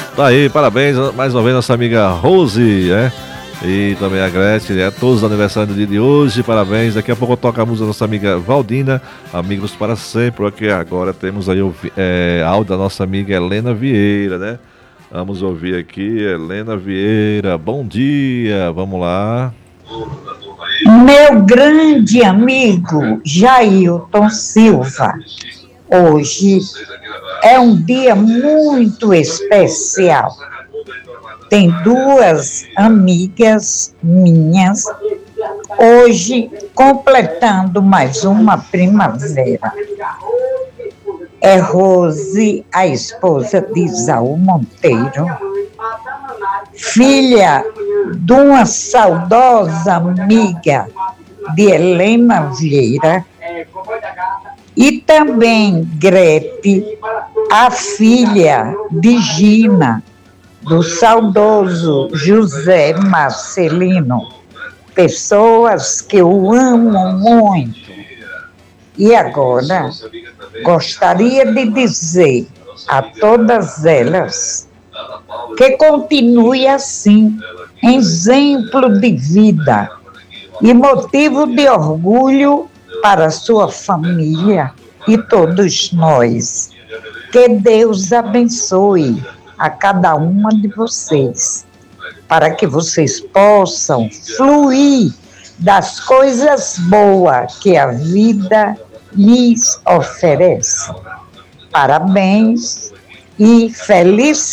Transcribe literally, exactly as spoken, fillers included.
Tá aí, parabéns mais uma vez nossa amiga Rose, né? E também a Gretchen, né? Todos os aniversários do dia de hoje, parabéns. Daqui a pouco eu toco a música da nossa amiga Valdina, Amigos para Sempre, porque agora temos aí o é, áudio da nossa amiga Helena Vieira, né? Vamos ouvir aqui, Helena Vieira, bom dia, vamos lá. Meu grande amigo Jailton Silva, hoje é um dia muito especial. Tem duas amigas minhas hoje completando mais uma primavera. É Rose, a esposa de Isaú Monteiro, filha de uma saudosa amiga de Helena Vieira, e também Grete, a filha de Gina, do saudoso José Marcelino, pessoas que eu amo muito. E agora, gostaria de dizer a todas elas que continue assim, exemplo de vida e motivo de orgulho para sua família e todos nós. Que Deus abençoe a cada uma de vocês, para que vocês possam fluir das coisas boas que a vida lhes oferece. Parabéns e feliz